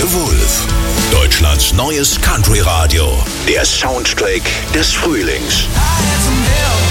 The Wolf. Deutschlands neues Country-Radio. Der Soundtrack des Frühlings. I had some help.